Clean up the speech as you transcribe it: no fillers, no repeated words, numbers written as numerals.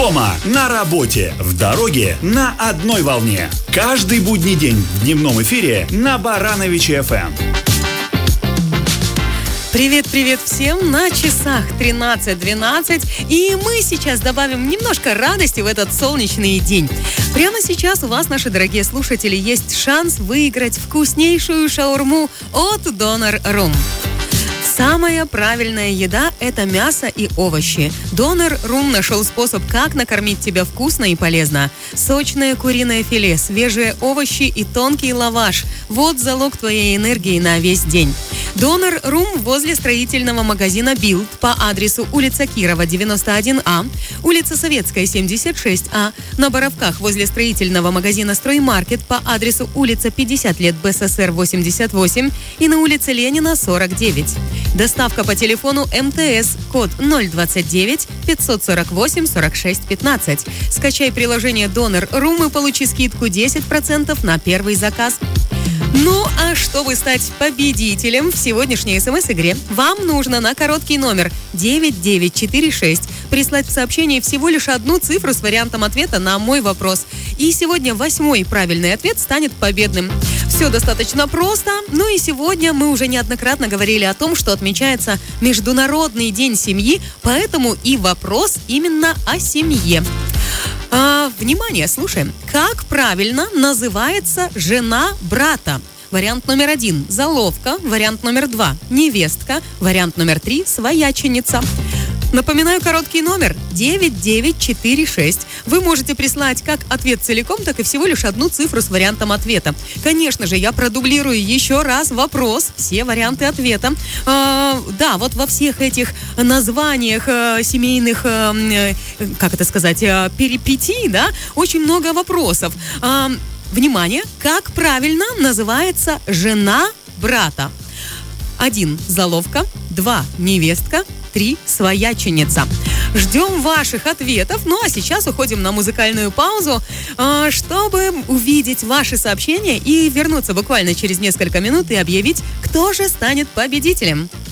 Дома, на работе, в дороге, на одной волне. Каждый будний день в дневном эфире на Барановиче FM. Привет всем! На часах 13:12, и мы сейчас добавим немножко радости в этот солнечный день. Прямо сейчас у вас, наши дорогие слушатели, есть шанс выиграть вкуснейшую шаурму от Донор Рум. Самая правильная еда – это мясо и овощи. Донор Рум нашел способ, как накормить тебя вкусно и полезно. Сочное куриное филе, свежие овощи и тонкий лаваш – вот залог твоей энергии на весь день. Донор Рум возле строительного магазина «Билд» по адресу улица Кирова, 91А, улица Советская, 76А, на Боровках возле строительного магазина «Строймаркет» по адресу улица 50 лет БССР, 88 и на улице Ленина, 49. Доставка по телефону МТС, код 029 548 46 15. Скачай приложение Донор Рум и получи скидку 10% на первый заказ. Ну, а чтобы стать победителем в сегодняшней СМС-игре, вам нужно на короткий номер 9946 прислать в сообщении всего лишь одну цифру с вариантом ответа на мой вопрос. И сегодня 8-й правильный ответ станет победным. Все достаточно просто. Ну и сегодня мы уже неоднократно говорили о том, что отмечается Международный день семьи, поэтому и вопрос именно о семье. Внимание, слушаем. Как правильно называется жена брата? Вариант номер 1 – заловка. Вариант номер 2 – невестка. Вариант номер 3 – свояченица. Напоминаю, короткий номер 9946. Вы можете прислать как ответ целиком, так и всего лишь одну цифру с вариантом ответа. Конечно же, я продублирую еще раз вопрос, все варианты ответа. Да, вот во всех этих названиях семейных, перипетий, да, очень много вопросов. Внимание, как правильно называется жена брата? 1 – заловка, 2 – невестка, 3 – свояченица. Ждем ваших ответов. Ну а сейчас уходим на музыкальную паузу, чтобы увидеть ваши сообщения и вернуться буквально через несколько минут и объявить, кто же станет победителем.